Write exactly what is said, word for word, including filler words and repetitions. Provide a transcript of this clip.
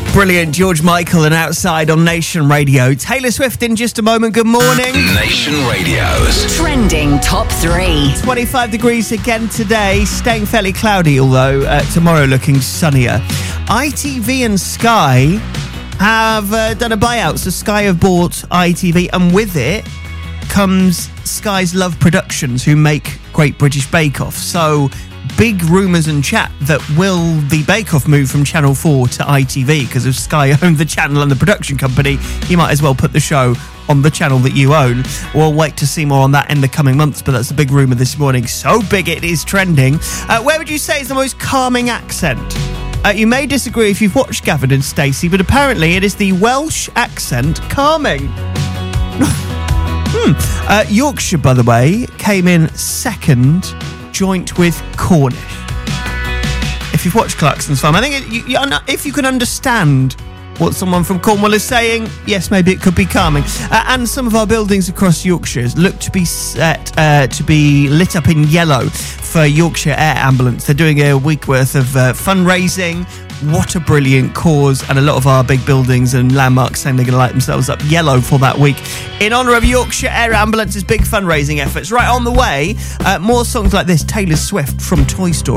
Brilliant. George Michael and Outside on Nation Radio. Taylor Swift in just a moment. Good morning. Nation Radio's Trending Top three. twenty-five degrees again today. Staying fairly cloudy, although uh, tomorrow looking sunnier. I T V and Sky have uh, done a buyout. So Sky have bought I T V, and with it comes Sky's Love Productions, who make Great British Bake Off. So big rumours and chat that will the Bake Off move from Channel four to I T V, because if Sky owned the channel and the production company, you might as well put the show on the channel that you own. We'll wait to see more on that in the coming months, but that's a big rumour this morning. So big it is trending. Uh, where would you say is the most calming accent? Uh, you may disagree if you've watched Gavin and Stacey, but apparently it is the Welsh accent calming. hmm. uh, Yorkshire, by the way, came in second, joint with Cornish. If you've watched Clarkson's Farm, I think it, you, you, if you can understand what someone from Cornwall is saying, yes, maybe it could be calming. Uh, and some of our buildings across Yorkshire look to be set uh, to be lit up in yellow for Yorkshire Air Ambulance. They're doing a week worth of uh, fundraising. What a brilliant cause. And a lot of our big buildings and landmarks saying they're going to light themselves up yellow for that week in honour of Yorkshire Air Ambulance's big fundraising efforts. Right on the way, uh, more songs like this. Taylor Swift from Toy Story.